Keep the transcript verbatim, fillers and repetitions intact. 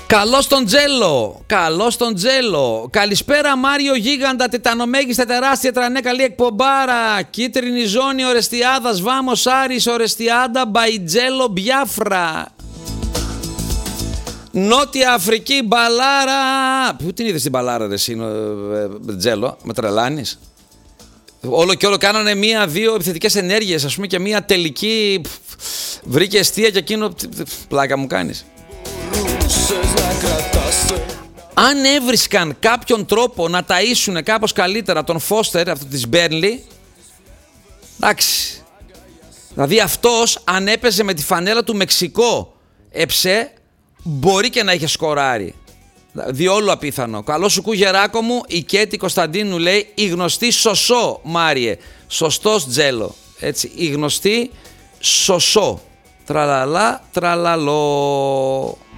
Καλώς τον Τζέλο, καλώς τον Τζέλο. Καλησπέρα Μάριο Γίγαντα, τετανομέγιστα τεράστια τρανέ, καλή εκπομπάρα. Κίτρινη ζώνη Ορεστιάδας, Βάμος Άρης, Ορεστιάντα, Μπαϊτζέλο, Μπιάφρα. Νότια Αφρική, Μπαλάρα. Πού την είδες την Μπαλάρα ρε εσύ, Τζέλο, με τρελάνεις? Όλο και όλο κάνανε μία-δύο επιθετικές ενέργειες, ας πούμε, και μία τελική βρήκε εστία και εκείνο, πλάκα μου κάνεις. Αν έβρισκαν κάποιον τρόπο να ταΐσουν κάπως καλύτερα τον Φώστερ, αυτό της Μπέρνλι, εντάξει, δηλαδή αυτός αν έπαιζε με τη φανέλα του Μεξικό εψέ, μπορεί και να είχε σκοράρει. Διόλου απίθανο. Καλό σου κου Γεράκο μου. Η Κέτη Κωνσταντίνου λέει η γνωστή Σωσό Μάριε. Σωστός Τζέλο. Έτσι, η γνωστή Σωσό. Τραλαλά, τραλαλό.